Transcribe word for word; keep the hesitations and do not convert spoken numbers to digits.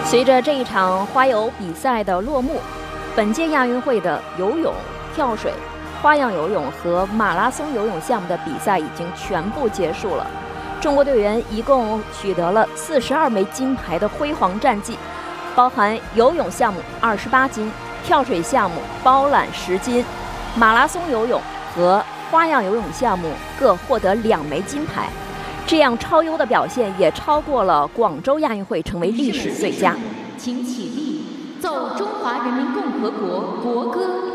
随着这一场花游比赛的落幕，本届亚运会的游泳、跳水、花样游泳和马拉松游泳项目的比赛已经全部结束了。中国队员一共取得了四十二枚金牌的辉煌战绩，包含游泳项目二十八金，跳水项目包揽十金，马拉松游泳和花样游泳项目各获得两枚金牌。这样超优的表现也超过了广州亚运会，成为历史最佳。 请起立，奏中华人民共和国国歌。